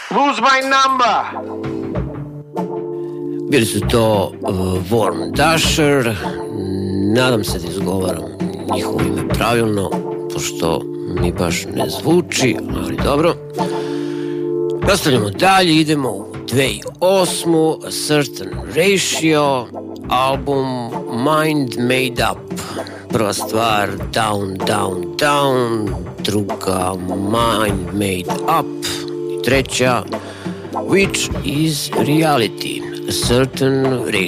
Who's my number? Bili su to Warm Dasher. Nadam se da izgovaram njihovo ime pravilno, pošto mi baš ne zvuči, ali dobro. Nastavljamo dalje, idemo u 2008. A Certain Ratio, album Mind Made Up. Prva stvar Down, Down, Down, druga Mind Made Up i treća Which is Reality, A Certain Ratio.